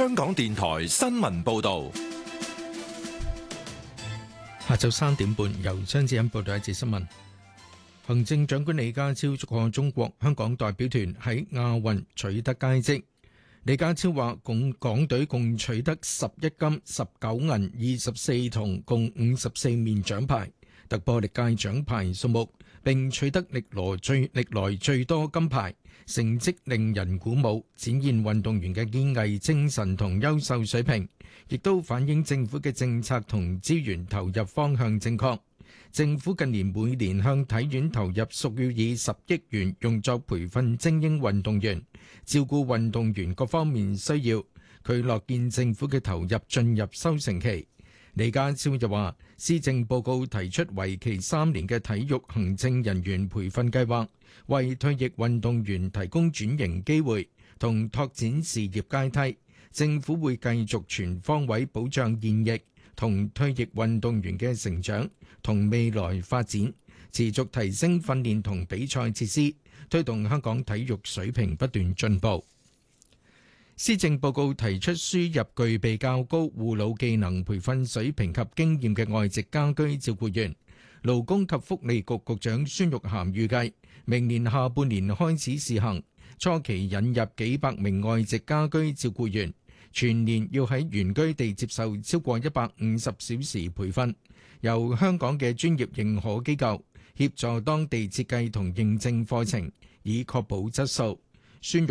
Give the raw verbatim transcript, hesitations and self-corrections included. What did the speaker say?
香港電台新聞報道。 下晝三點半，由張志欣報道一節新聞。行政長官李家超祝賀中國香港代表團喺亞運取得佳績。李家超話，共港隊共取得十一金、十九銀、二十四銅，共五十四面獎牌，突破歷屆獎牌數目，並取得歷來最歷來最多金牌，成績令人鼓舞，展現運動員嘅堅毅精神同優秀水平，亦都反映政府嘅政策同資源投入方向正確。政府近年每年向體院投入屬於以十億元用作培訓精英運動員，照顧運動員各方面需要。佢樂見政府嘅投入進入收成期。李家超又話，施政報告提出為期三年嘅體育行政人員培訓計劃，為退役運動員提供轉型機會同拓展事業階梯。政府會繼續全方位保障現役同退役運動員嘅成長同未來發展，持續提升訓練同比賽設施，推動香港體育水平不斷進步。施政報告提出輸入具備較高護老技能培訓水平及經驗嘅外籍家居照顧員。勞工及福利局局長孫玉菡預計，明年下半年開始試行，初期引入幾百名外籍家居照顧員，全年要喺原居地接受超過一百五十小時培訓，由香港嘅專業認可機構協助當地設計同認證課程，以確保質素。孫玉